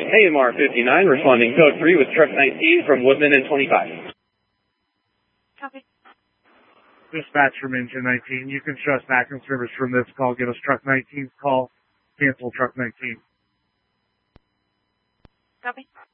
AMR 59, responding code 3 with truck 19 from Woodman and 25. Copy. Dispatch from engine 19. You can trust Akron service from this call. Give us truck 19's call. Cancel truck 19. Copy.